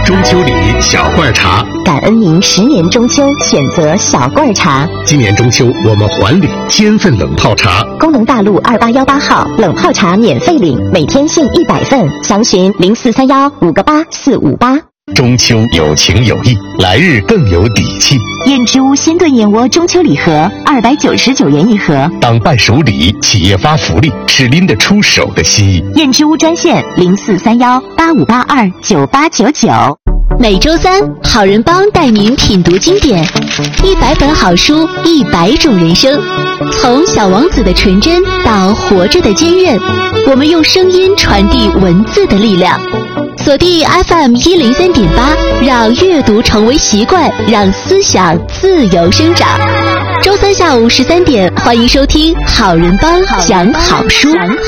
中秋礼小罐茶， 感恩您10年中秋选择小罐茶。 今年中秋我们还礼1000份冷泡茶。 工农大路2818号冷泡茶免费领，每天限100份，详询0431-58458。 中秋有情有义，来日更有底气。 燕之屋鲜炖燕窝中秋礼盒299元一盒， 当伴手礼，企业发福利，是拎得出手的心意。 燕之屋专线0431-8582-9899。每周三，好人帮带您品读经典，100本好书，100种人生。从小王子的纯真到活着的坚韧，我们用声音传递文字的力量。锁定 FM103.8，让阅读成为习惯，让思想自由生长。周三下午13点，欢迎收听好人帮讲好书。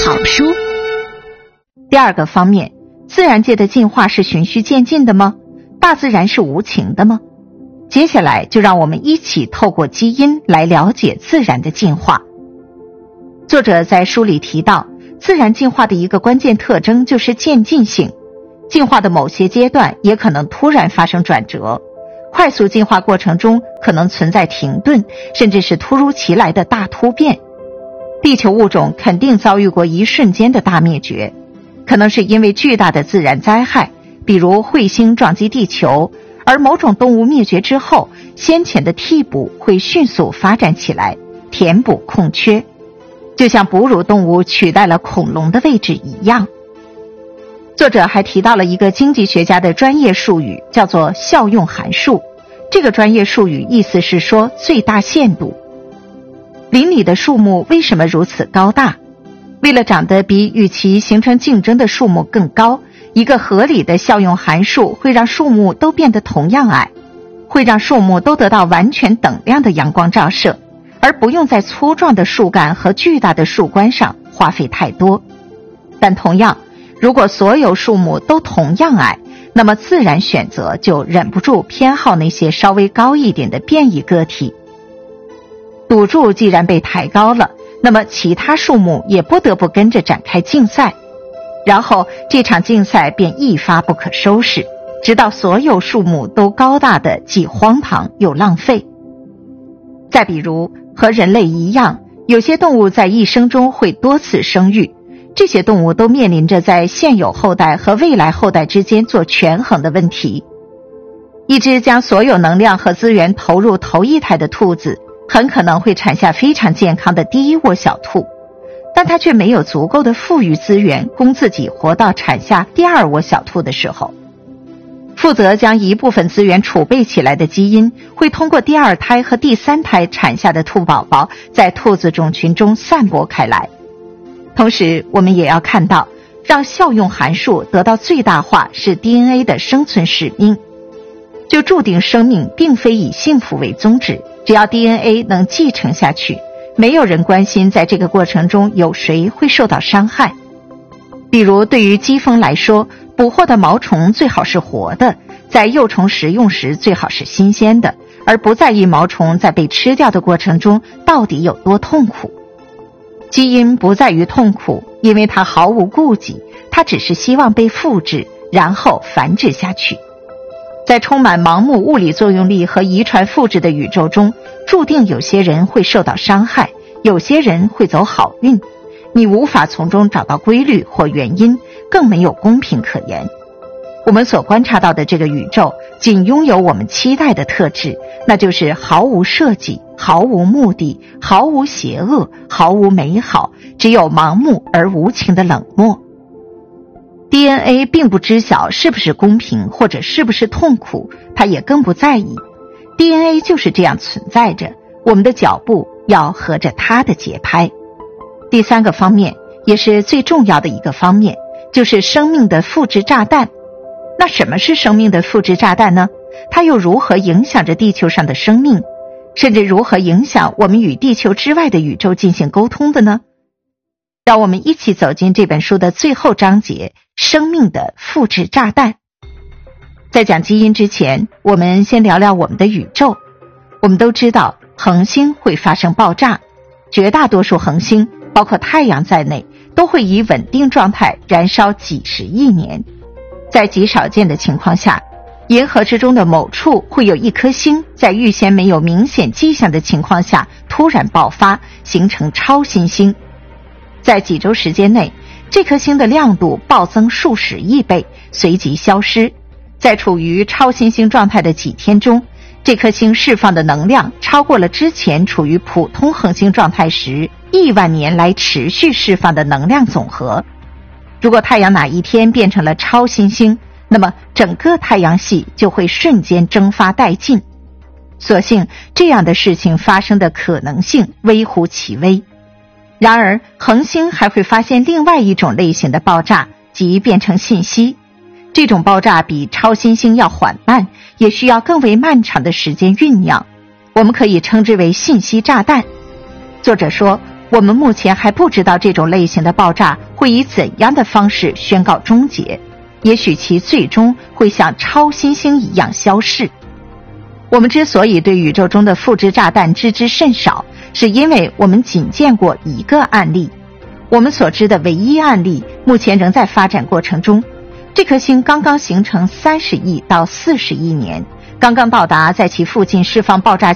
第二个方面，自然界的进化是循序渐进的吗？大自然是无情的吗？接下来就让我们一起透过基因来了解自然的进化。作者在书里提到，自然进化的一个关键特征就是渐进性，进化的某些阶段也可能突然发生转折，快速进化过程中可能存在停顿，甚至是突如其来的大突变。地球物种肯定遭遇过一瞬间的大灭绝，可能是因为巨大的自然灾害，比如彗星撞击地球，而某种动物灭绝之后，先前的替补会迅速发展起来，填补空缺，就像哺乳动物取代了恐龙的位置一样。作者还提到了一个经济学家的专业术语，叫做效用函数。这个专业术语意思是说最大限度。林里的树木为什么如此高大？为了长得比与其形成竞争的树木更高，一个合理的效用函数会让树木都变得同样矮，会让树木都得到完全等量的阳光照射，而不用在粗壮的树干和巨大的树冠上花费太多。但同样，如果所有树木都同样矮，那么自然选择就忍不住偏好那些稍微高一点的变异个体。赌注既然被抬高了，那么其他树木也不得不跟着展开竞赛，然后这场竞赛便一发不可收拾，直到所有树木都高大的既荒唐又浪费。再比如，和人类一样，有些动物在一生中会多次生育，这些动物都面临着在现有后代和未来后代之间做权衡的问题。一只将所有能量和资源投入头一胎的兔子，很可能会产下非常健康的第一窝小兔，但它却没有足够的富裕资源供自己活到产下第二窝小兔的时候。负责将一部分资源储备起来的基因会通过第二胎和第三胎产下的兔宝宝在兔子种群中散播开来。同时，我们也要看到，让效用函数得到最大化是 DNA 的生存使命。就注定生命并非以幸福为宗旨，只要 DNA 能继承下去，没有人关心在这个过程中有谁会受到伤害。比如对于鸡蜂来说，捕获的毛虫最好是活的，在幼虫食用时最好是新鲜的，而不在意毛虫在被吃掉的过程中到底有多痛苦。基因不在于痛苦，因为它毫无顾忌，它只是希望被复制，然后繁殖下去。在充满盲目物理作用力和遗传复制的宇宙中，注定有些人会受到伤害，有些人会走好运。你无法从中找到规律或原因，更没有公平可言。我们所观察到的这个宇宙仅拥有我们期待的特质，那就是毫无设计，毫无目的，毫无邪恶，毫无美好，只有盲目而无情的冷漠。DNA 并不知晓是不是公平或者是不是痛苦，它也更不在意。DNA 就是这样存在着，我们的脚步要合着它的节拍。第三个方面，也是最重要的一个方面，就是生命的复制炸弹。那什么是生命的复制炸弹呢？它又如何影响着地球上的生命，甚至如何影响我们与地球之外的宇宙进行沟通的呢？让我们一起走进这本书的最后章节，生命的复制炸弹。在讲基因之前，我们先聊聊我们的宇宙。我们都知道恒星会发生爆炸，绝大多数恒星包括太阳在内都会以稳定状态燃烧几十亿年。在极少见的情况下， 银河之中的某处会有一颗星在预先没有明显迹象的情况下突然爆发，形成超新星。在几周时间内，这颗星的亮度暴增数十亿倍，随即消失。在处于超新星状态的几天中，这颗星释放的能量超过了之前处于普通恒星状态时亿万年来持续释放的能量总和。如果太阳哪一天变成了超新星，那么整个太阳系就会瞬间蒸发殆尽。所幸这样的事情发生的可能性微乎其微。然而恒星还会发现另外一种类型的爆炸，即变成信息。这种爆炸比超新星要缓慢，也需要更为漫长的时间酝酿，我们可以称之为信息炸弹。作者说，我们目前还不知道这种类型的爆炸会以怎样的方式宣告终结，也许其最终会像超新星一样消逝。我们之所以对宇宙中的复制炸弹知之甚少，是因为我们仅见过一个案例。我们所知的唯一案例目前仍在发展过程中。这颗星刚刚形成30亿到40亿年，刚刚到达在其附近释放爆炸